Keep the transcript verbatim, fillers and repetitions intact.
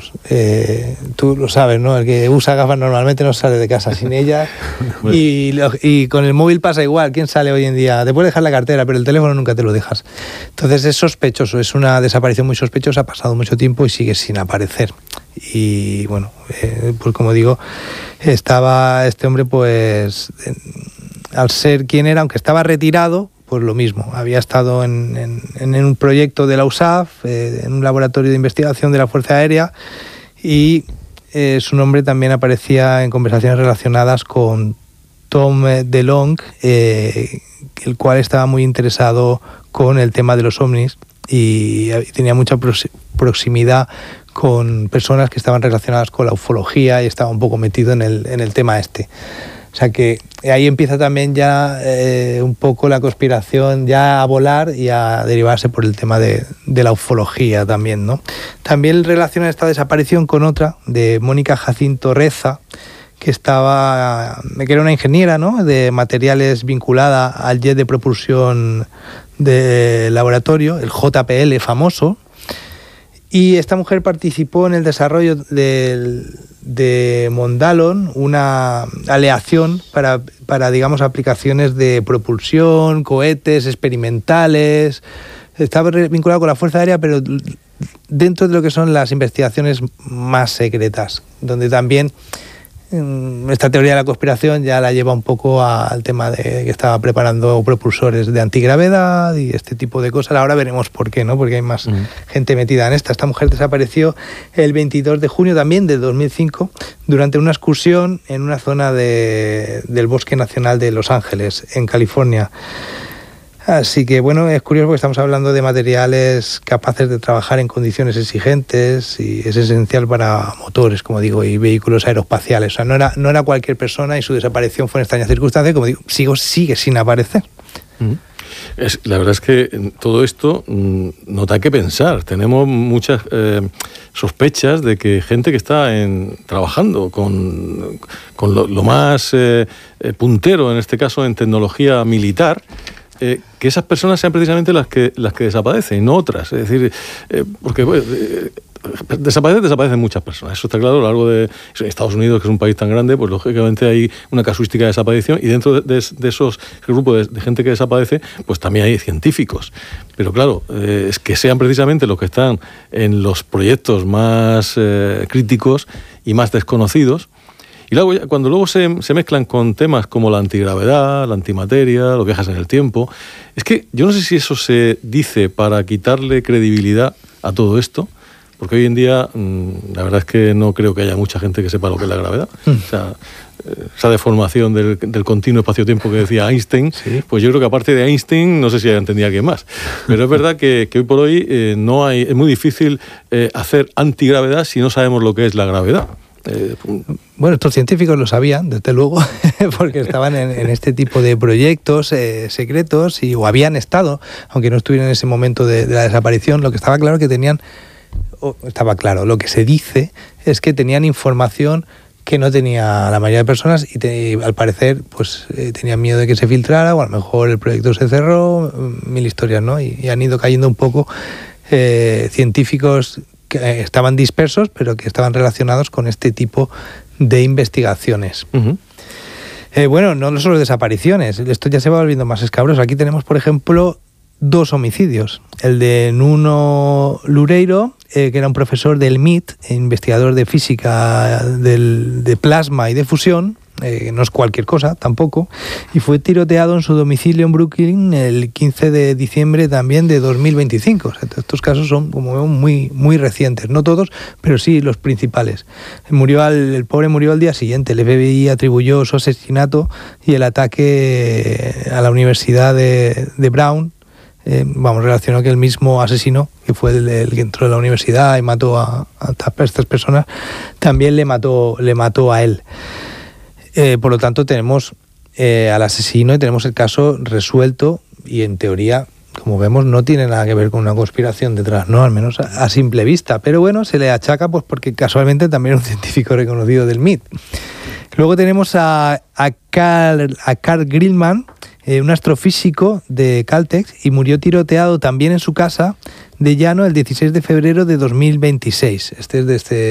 vamos, eh, tú lo sabes, ¿no? El que usa gafas normalmente no sale de casa sin ellas. Bueno. y, y con el móvil pasa igual. ¿Quién sale hoy en día? Te puedes dejar la cartera, pero el teléfono nunca te lo dejas. Entonces es sospechoso, es una desaparición muy sospechosa, ha pasado mucho tiempo y sigue sin aparecer. Y bueno, eh, pues como digo, estaba este hombre, pues, eh, al ser quien era, aunque estaba retirado, pues lo mismo, había estado en, en, en un proyecto de la U S A F, eh, en un laboratorio de investigación de la Fuerza Aérea, y eh, su nombre también aparecía en conversaciones relacionadas con Tom DeLonge, eh, el cual estaba muy interesado con el tema de los ovnis y tenía mucha proximidad con personas que estaban relacionadas con la ufología y estaba un poco metido en el, en el tema este. O sea que ahí empieza también ya eh, un poco la conspiración ya a volar y a derivarse por el tema de, de la ufología también, ¿no? También relaciona esta desaparición con otra de Mónica Jacinto Reza, que estaba, que era una ingeniera, ¿no?, de materiales vinculada al jet de propulsión de laboratorio, el J P L famoso. Y esta mujer participó en el desarrollo del, de Mondalon, una aleación para, para, digamos, aplicaciones de propulsión, cohetes experimentales. Estaba vinculado con la Fuerza Aérea, pero dentro de lo que son las investigaciones más secretas, donde también esta teoría de la conspiración ya la lleva un poco a, al tema de que estaba preparando propulsores de antigravedad y este tipo de cosas. Ahora veremos por qué, ¿no? Porque hay más uh-huh. gente metida en esta. Esta mujer desapareció el veintidós de junio también de dos mil cinco durante una excursión en una zona de, del Bosque Nacional de Los Ángeles, en California. Así que bueno, es curioso porque estamos hablando de materiales capaces de trabajar en condiciones exigentes y es esencial para motores, como digo, y vehículos aeroespaciales. O sea, no era, no era cualquier persona y su desaparición fue en extrañas circunstancias, como digo, sigo, sigue sin aparecer. Mm. Es, la verdad es que todo esto no da que pensar. Tenemos muchas eh, sospechas de que gente que está en, trabajando con, con lo, lo más eh, puntero, en este caso en tecnología militar, Eh, que esas personas sean precisamente las que las que desaparecen y no otras. Es decir, eh, porque bueno, eh, desaparecen, desaparecen muchas personas. Eso está claro. A lo largo de Estados Unidos, que es un país tan grande, pues lógicamente hay una casuística de desaparición y dentro de, de, de esos grupos de, de gente que desaparece, pues también hay científicos. Pero claro, eh, es que sean precisamente los que están en los proyectos más eh, críticos y más desconocidos. Y luego, cuando luego se, se mezclan con temas como la antigravedad, la antimateria, los viajes en el tiempo, es que yo no sé si eso se dice para quitarle credibilidad a todo esto, porque hoy en día mmm, la verdad es que no creo que haya mucha gente que sepa lo que es la gravedad. Mm. O sea, esa deformación del, del continuo espacio-tiempo que decía Einstein, sí. Pues yo creo que aparte de Einstein, no sé si entendía alguien más. Pero es verdad que, que hoy por hoy eh, no hay, es muy difícil eh, hacer antigravedad si no sabemos lo que es la gravedad. Eh, bueno, estos científicos lo sabían, desde luego, porque estaban en, en este tipo de proyectos eh, secretos y o habían estado, aunque no estuvieran en ese momento de, de la desaparición. Lo que estaba claro que tenían, o estaba claro, lo que se dice es que tenían información que no tenía la mayoría de personas y te, al parecer pues eh, tenían miedo de que se filtrara o a lo mejor el proyecto se cerró, mil historias, ¿no? Y, y han ido cayendo un poco eh, científicos que estaban dispersos, pero que estaban relacionados con este tipo de investigaciones. Uh-huh. Eh, bueno, no solo desapariciones, esto ya se va volviendo más escabroso. Aquí tenemos, por ejemplo, dos homicidios. El de Nuno Loureiro, eh, que era un profesor del M I T, investigador de física del, de plasma y de fusión, eh, no es cualquier cosa tampoco, y fue tiroteado en su domicilio en Brooklyn el quince de diciembre también de dos mil veinticinco. O sea, estos casos son, como vemos, muy, muy recientes, no todos, pero sí los principales. Murió al, el pobre murió al día siguiente. El F B I atribuyó su asesinato y el ataque a la Universidad de, de Brown, eh, vamos, relacionó que el mismo asesino, que fue el, el que entró a la universidad y mató a, a estas personas, también le mató, le mató a él. Eh, por lo tanto, tenemos eh, al asesino y tenemos el caso resuelto y, en teoría, como vemos, no tiene nada que ver con una conspiración detrás, ¿no? Al menos a, a simple vista. Pero bueno, se le achaca pues porque casualmente también es un científico reconocido del M I T. Luego tenemos a, a, Carl, a Carl Grillman, eh, un astrofísico de Caltech, y murió tiroteado también en su casa de Llano el dieciséis de febrero de dos mil veintiséis. Este es de este